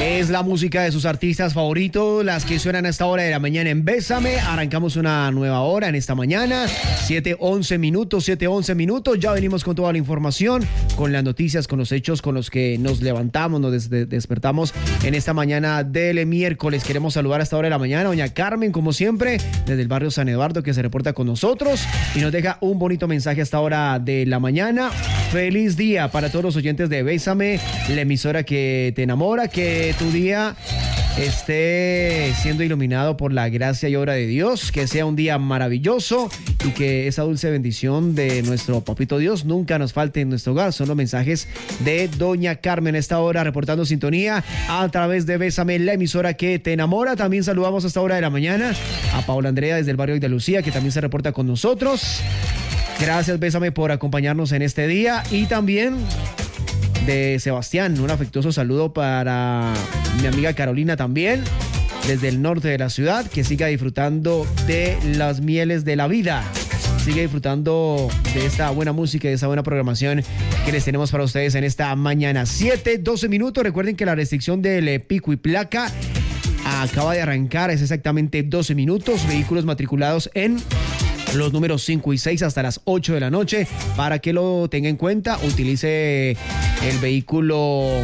Es la música de sus artistas favoritos, las que suenan a esta hora de la mañana en Bésame. Arrancamos una nueva hora en esta mañana, 7:11 minutos. Ya venimos con toda la información, con las noticias, con los hechos con los que nos levantamos, nos despertamos en esta mañana del miércoles. Queremos saludar a esta hora de la mañana a doña Carmen, como siempre, desde el barrio San Eduardo, que se reporta con nosotros y nos deja un bonito mensaje a esta hora de la mañana. Feliz día para todos los oyentes de Bésame, la emisora que te enamora, que tu día esté siendo iluminado por la gracia y obra de Dios, que sea un día maravilloso y que esa dulce bendición de nuestro papito Dios nunca nos falte en nuestro hogar. Son los mensajes de doña Carmen a esta hora, reportando sintonía a través de Bésame, la emisora que te enamora. También saludamos a esta hora de la mañana a Paula Andrea desde el barrio de Lucía, que también se reporta con nosotros. Gracias, Bésame, por acompañarnos en este día. Y también de Sebastián, un afectuoso saludo para mi amiga Carolina también, desde el norte de la ciudad, que siga disfrutando de las mieles de la vida. Sigue disfrutando de esta buena música y de esta buena programación que les tenemos para ustedes en esta mañana. 7:12 minutos. Recuerden que la restricción del pico y placa acaba de arrancar, es exactamente 12 minutos. Vehículos matriculados en los números 5 y 6 hasta las 8 de la noche. Para que lo tenga en cuenta, utilice el vehículo,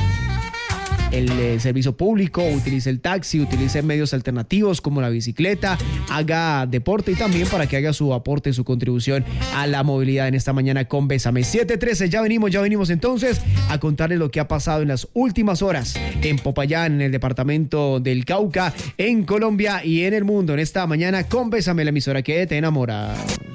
el servicio público, utilice el taxi, utilice medios alternativos como la bicicleta, haga deporte y también para que haga su aporte, su contribución a la movilidad en esta mañana con Bésame. 7:13, ya venimos entonces a contarles lo que ha pasado en las últimas horas en Popayán, en el departamento del Cauca, en Colombia y en el mundo en esta mañana con Bésame, la emisora que te enamora.